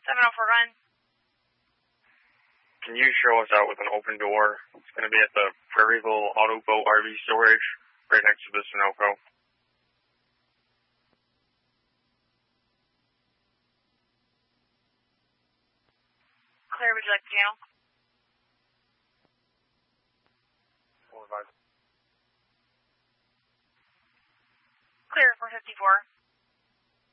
704, go ahead. Can you show us out with an open door? It's going to be at the Prairieville Auto Boat RV storage, right next to the Sunoco. Clear, would you like the channel? 4-5. Clear, 454.